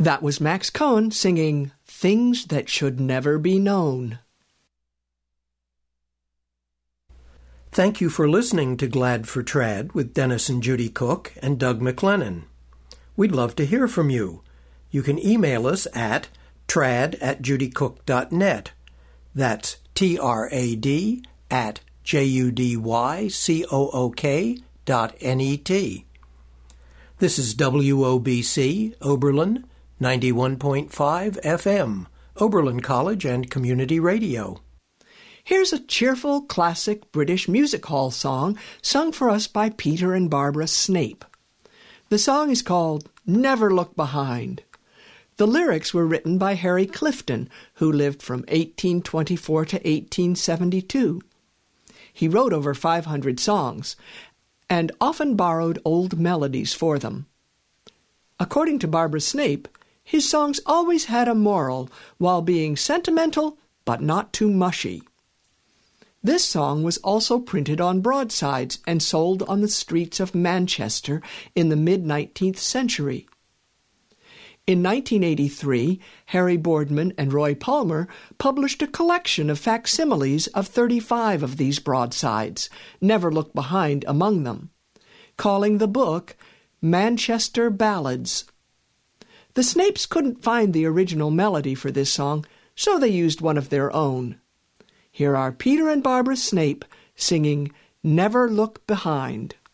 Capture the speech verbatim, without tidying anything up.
That was Max Cohen singing Things That Should Never Be Known. Thank you for listening to Glad for Trad with Dennis and Judy Cook and Doug McLennan. We'd love to hear from you. You can email us at trad at judycook dot net. That's T R A D at J U D Y C O O K dot N E T. This is W O B C, Oberlin, ninety-one point five F M, Oberlin College and Community Radio. Here's a cheerful, classic British music hall song sung for us by Peter and Barbara Snape. The song is called Never Look Behind. The lyrics were written by Harry Clifton, who lived from eighteen twenty-four to eighteen seventy-two. He wrote over five hundred songs and often borrowed old melodies for them. According to Barbara Snape, his songs always had a moral while being sentimental but not too mushy. This song was also printed on broadsides and sold on the streets of Manchester in the mid-nineteenth century. In nineteen eighty-three, Harry Boardman and Roy Palmer published a collection of facsimiles of thirty-five of these broadsides, Never Look Behind among them, calling the book Manchester Ballads. The Snapes couldn't find the original melody for this song, so they used one of their own. Here are Peter and Barbara Snape singing Never Look Behind.